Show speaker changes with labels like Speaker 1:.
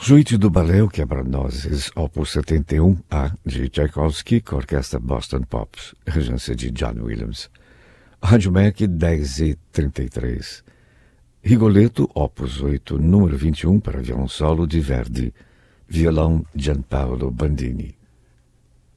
Speaker 1: Suíte do Ballet Quebra-Nozes, opus 71A, de Tchaikovsky, com a orquestra Boston Pops, regência de John Williams. Rádio MEC 10h33. Rigoletto, opus 8, número 21, para violão solo de Verdi, violão Gianpaolo Bandini.